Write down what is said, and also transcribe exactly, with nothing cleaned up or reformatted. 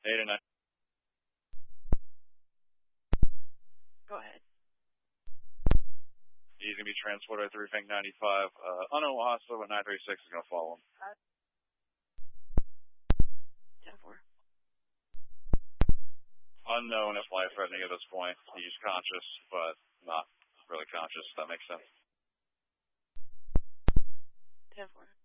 eight and nine. Go ahead. He's going to be transported through Fink ninety-five. Uh, unknown hospital, but nine three six is going to follow him. ten four. Unknown if life-threatening at this point. He's conscious, but not really conscious, if that makes sense. ten four.